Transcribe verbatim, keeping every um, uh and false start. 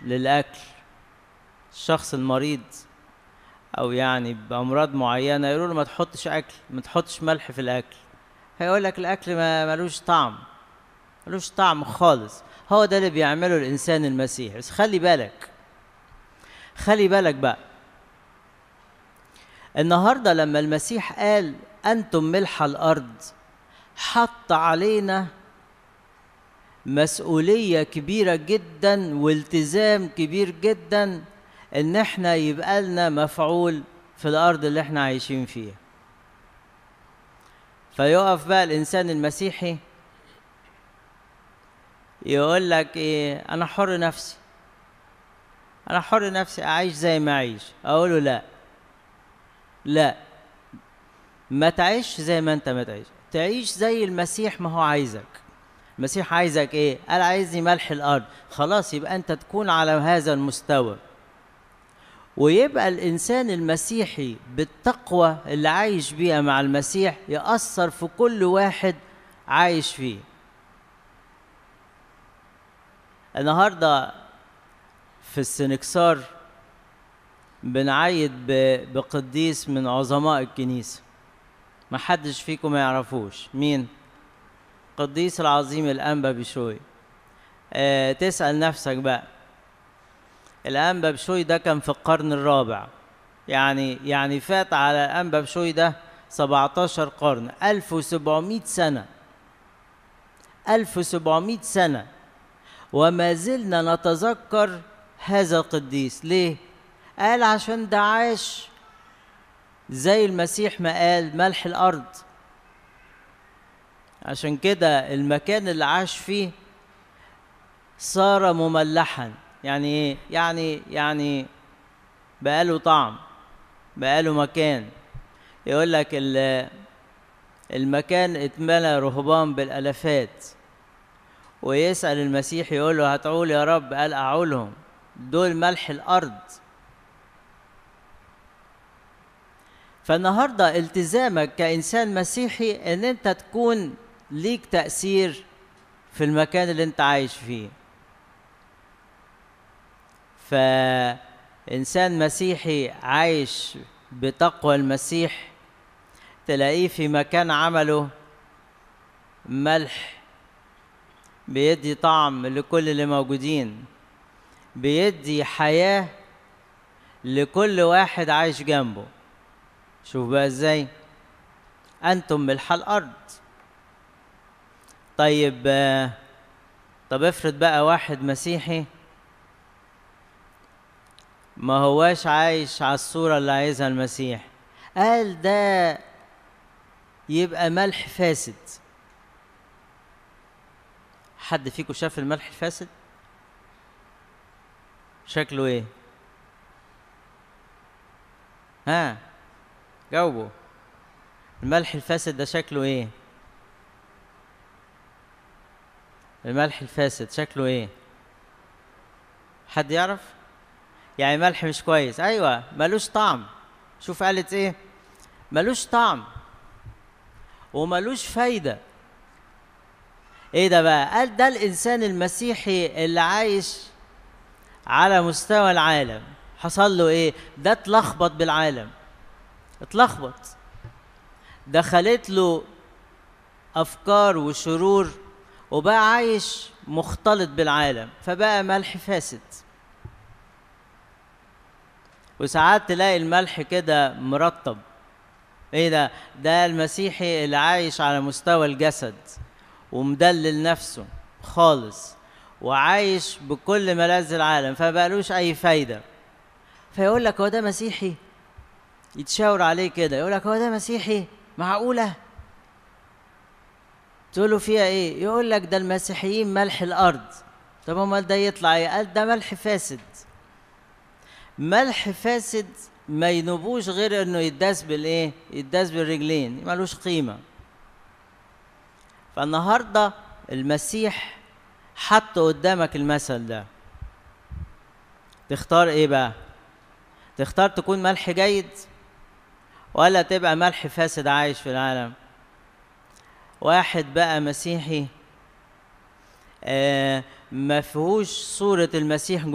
للأكل. الشخص المريض أو يعني بأمراض معينة يقولوا له ما تحطش أكل، ما تحطش ملح في الأكل، هيقول لك الأكل ما ملوش طعم، ملوش طعم خالص. هو ده اللي بيعمله الإنسان المسيحي. بس خلي بالك، خلي بالك بقى، النهارده لما المسيح قال أنتم ملح الأرض، حط علينا مسؤولية كبيرة جدا والتزام كبير جدا ان احنا يبقى لنا مفعول في الارض اللي احنا عايشين فيها. فيقف بقى الانسان المسيحي يقول لك ايه، انا حر نفسي، انا حر نفسي اعيش زي ما اعيش. اقول له لا لا، ما تعيش زي ما انت ما تعيش، تعيش زي المسيح ما هو عايزك. المسيح عايزك ايه؟ قال عايزني ملح الارض. خلاص، يبقى انت تكون على هذا المستوى، ويبقى الانسان المسيحي بالتقوى اللي عايش بيها مع المسيح يأثر في كل واحد عايش فيه. النهارده في السنكسار بنعيد بقديس من عظماء الكنيسة، ما حدش فيكم ما يعرفوش مين؟ قديس العظيم الأنبا بشوي. أه تسأل نفسك بقى، الأنبا بشوي ده كان في القرن الرابع، يعني يعني فات على الأنبا بشوي ده سبعتاشر قرن، ألف وسبعمائة سنة، ألف وسبعمائة سنة، وما زلنا نتذكر هذا القديس. ليه؟ قال عشان ده عاش زي المسيح ما قال ملح الأرض. عشان كده المكان اللي عاش فيه صار مملحا. يعني ايه؟ يعني يعني بقاله طعم، بقاله مكان. يقول لك المكان اتملى رهبان بالالافات، ويسأل المسيح يقول له هتعول يا رب؟ قال اعولهم، دول ملح الارض. فالنهارده التزامك كإنسان مسيحي ان انت تكون ليك تأثير في المكان اللي انت عايش فيه. فإنسان مسيحي عايش بتقوى المسيح تلاقيه في مكان عمله ملح، بيدي طعم لكل اللي موجودين، بيدي حياة لكل واحد عايش جنبه. شوف بقى ازاي، انتم ملح الارض. طيب طب افرض بقى واحد مسيحي ما هواش عايش على الصورة اللي عايزها المسيح، قال ده يبقى ملح فاسد. حد فيكم شاف الملح الفاسد؟ شكله ايه؟ ها جاوبوا، الملح الفاسد ده شكله ايه؟ الملح الفاسد شكله ايه؟ حد يعرف؟ يعني ملح مش كويس، ايوه ملوش طعم. شوف قالت ايه؟ ملوش طعم وملوش فايدة. ايه ده بقى؟ قال ده الانسان المسيحي اللي عايش على مستوى العالم. حصل له ايه؟ ده اتلخبط بالعالم، اتلخبط، دخلت له افكار وشرور وبقى عايش مختلط بالعالم، فبقى ملح فاسد. وساعات تلاقي الملح كده مرطب. ايه ده؟ ده المسيحي اللي عايش على مستوى الجسد ومدلل نفسه خالص وعايش بكل ملاذ العالم، فبقالوش اي فايدة. فيقول لك هو ده مسيحي؟ يتشاور عليه كده يقول لك هو ده مسيحي؟ معقولة؟ تقول له فيها ايه؟ يقول لك ده المسيحيين ملح الارض. طب امال ده يطلع ايه؟ قال ده ملح فاسد. ملح فاسد ما ينوبوش غير انه يداس بالايه؟ يداس بالرجلين، ملوش قيمة. فالنهارده المسيح حط قدامك المثل ده، تختار ايه بقى؟ تختار تكون ملح جيد ولا تبقى ملح فاسد عايش في العالم؟ واحد بقى مسيحي آه ما فيهوش صورة المسيح